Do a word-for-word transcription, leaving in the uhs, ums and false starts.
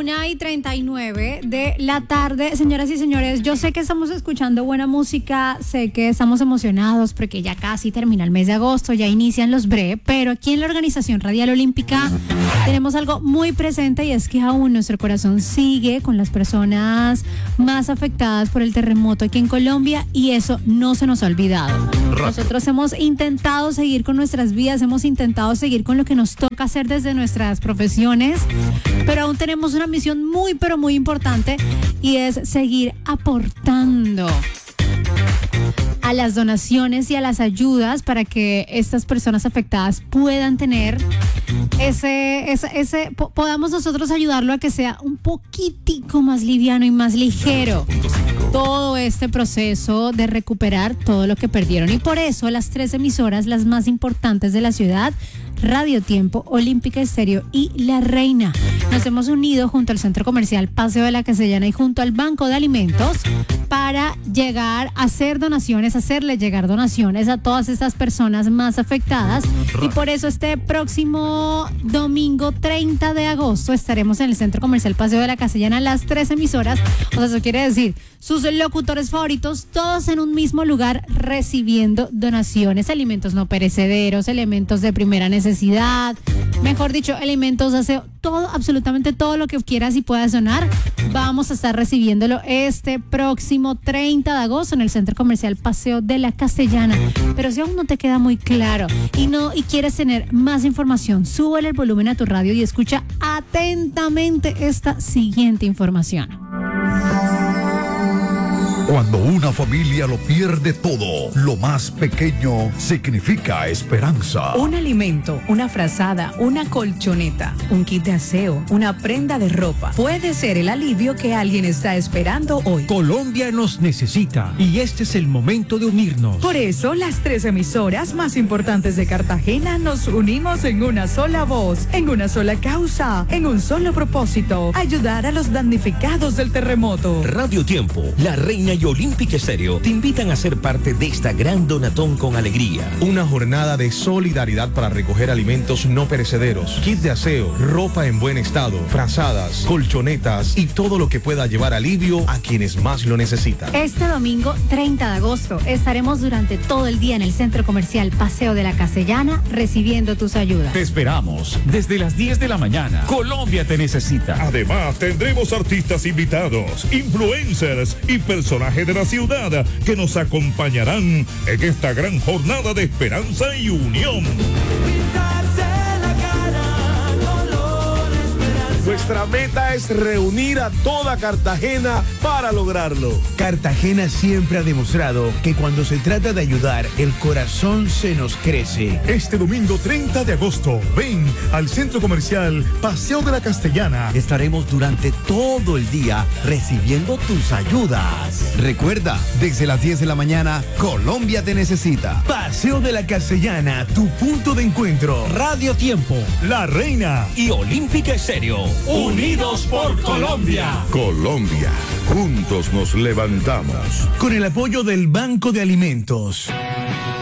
una y treinta y nueve de la tarde. Señoras y señores, yo sé que estamos escuchando buena música, sé que estamos emocionados porque ya casi termina el mes de agosto, ya inician los B R E, pero aquí en la Organización Radial Olímpica tenemos algo muy presente y es que aún nuestro corazón sigue con las personas más afectadas por el terremoto aquí en Colombia y eso no se nos ha olvidado. Nosotros hemos intentado seguir con nuestras vidas, hemos intentado seguir con lo que nos toca hacer desde nuestras profesiones, pero aún tenemos una misión muy, pero muy importante y es seguir aportando a las donaciones y a las ayudas para que estas personas afectadas puedan tener ese, ese, ese po- podamos nosotros ayudarlo a que sea un poquitico más liviano y más ligero todo este proceso de recuperar todo lo que perdieron. Y por eso las tres emisoras, las más importantes de la ciudad, Radio Tiempo, Olímpica Estéreo y La Reina, nos hemos unido junto al Centro Comercial Paseo de la Castellana y junto al Banco de Alimentos para llegar a hacer donaciones, hacerle llegar donaciones a todas estas personas más afectadas. Y por eso este próximo domingo treinta de agosto estaremos en el Centro Comercial Paseo de la Castellana, las tres emisoras, o sea, eso quiere decir sus locutores favoritos, todos en un mismo lugar recibiendo donaciones, alimentos no perecederos, elementos de primera necesidad, mejor dicho, elementos de aseo, todo, absolutamente todo lo que quieras y puedas donar, vamos a estar recibiéndolo este próximo treinta de agosto en el Centro Comercial Paseo de la Castellana. Pero si aún no te queda muy claro y no y quieres tener más información, súbele el volumen a tu radio y escucha atentamente esta siguiente información. Cuando una familia lo pierde todo, lo más pequeño significa esperanza. Un alimento, una frazada, una colchoneta, un kit de aseo, una prenda de ropa. Puede ser el alivio que alguien está esperando hoy. Colombia nos necesita y este es el momento de unirnos. Por eso, las tres emisoras más importantes de Cartagena nos unimos en una sola voz, en una sola causa, en un solo propósito: ayudar a los damnificados del terremoto. Radio Tiempo, La Reina y Olímpica Estéreo te invitan a ser parte de esta gran donatón con alegría. Una jornada de solidaridad para recoger alimentos no perecederos, kit de aseo, ropa en buen estado, frazadas, colchonetas y todo lo que pueda llevar alivio a quienes más lo necesitan. Este domingo treinta de agosto estaremos durante todo el día en el Centro Comercial Paseo de la Castellana recibiendo tus ayudas. Te esperamos desde las diez de la mañana. Colombia te necesita. Además, tendremos artistas invitados, influencers y personajes de la ciudad que nos acompañarán en esta gran jornada de esperanza y unión. Nuestra meta es reunir a toda Cartagena para lograrlo. Cartagena siempre ha demostrado que cuando se trata de ayudar, el corazón se nos crece. Este domingo treinta de agosto, ven al Centro Comercial Paseo de la Castellana. Estaremos durante todo el día recibiendo tus ayudas. Recuerda, desde las diez de la mañana, Colombia te necesita. Paseo de la Castellana, tu punto de encuentro. Radio Tiempo, La Reina y Olímpica Estéreo. Unidos por Colombia. Colombia, juntos nos levantamos. Con el apoyo del Banco de Alimentos.